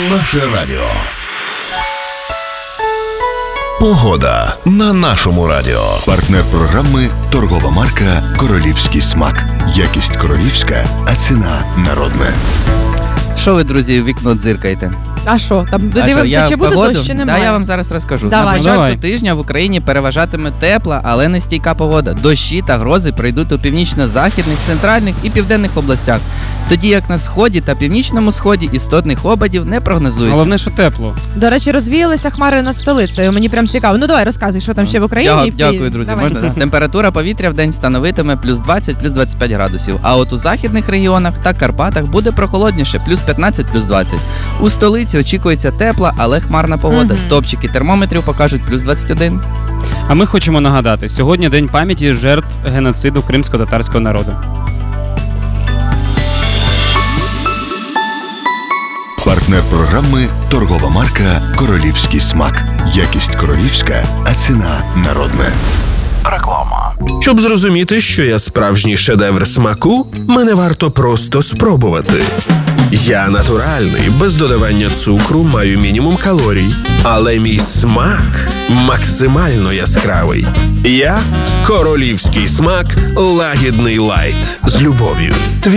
Наше радіо. Погода на нашому радіо. Партнер програми – торгова марка «Королівський смак». Якість королівська, а ціна народна. Що ви, друзі, в вікно дзиркаєте? А що, там дивимося, чи буде дощ, чи немає? Да, я вам зараз розкажу. Давай. На початку тижня в Україні переважатиме тепла, але нестійка погода. Дощі та грози прийдуть у північно-західних, центральних і південних областях. Тоді як на сході та північному сході істотних опадів не прогнозується. Головне, що тепло. До речі, розвіялися хмари над столицею. Мені прям цікаво. Ну давай, розказуй, що там ще в Україні. і в Києві. Дякую, друзі. Давай. Можна? Температура повітря в день становитиме плюс 20, плюс 25 градусів. А от у західних регіонах та Карпатах буде прохолодніше, плюс 15, плюс 20. У столиці очікується тепла, але хмарна погода. Стопчики термометрів покажуть плюс 21. А ми хочемо нагадати, сьогодні День пам'яті жертв геноциду кримсько-татарського народу. Партнер програми – торгова марка «Королівський смак». Якість королівська, а ціна народна. Реклама. Щоб зрозуміти, що я справжній шедевр смаку, мене варто просто спробувати. Я натуральний, без додавання цукру, маю мінімум калорій. Але мій смак максимально яскравий. Я – королівський смак лагідний лайт з любов'ю.